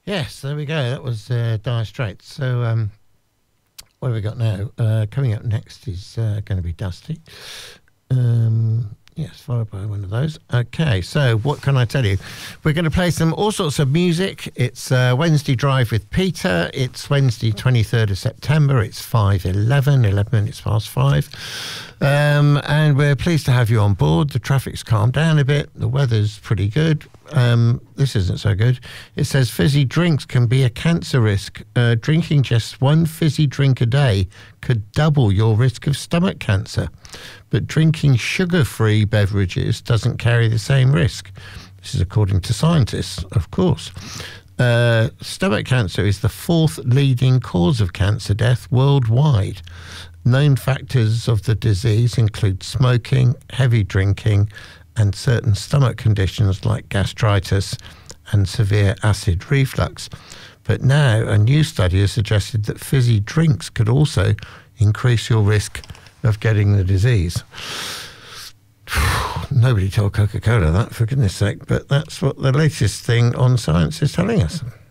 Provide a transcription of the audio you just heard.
Yes, there we go. That was Dire Straits. So, what have we got now? Coming up next is going to be Dusty. Yes, followed by one of those. Okay, so what can I tell you? We're going to play all sorts of music. It's Wednesday Drive with Peter. It's Wednesday, 23rd of September. It's 5:11, 11 minutes past 5. And we're pleased to have you on board. The traffic's calmed down a bit. The weather's pretty good. This isn't so good. It says fizzy drinks can be a cancer risk. Drinking just one fizzy drink a day could double your risk of stomach cancer. But drinking sugar-free beverages doesn't carry the same risk. This is according to scientists, of course. Stomach cancer is the fourth leading cause of cancer death worldwide. Known factors of the disease include smoking, heavy drinking, and certain stomach conditions like gastritis and severe acid reflux. But now a new study has suggested that fizzy drinks could also increase your risk of getting the disease. Nobody told Coca-Cola that, for goodness sake, but that's what the latest thing on science is telling us.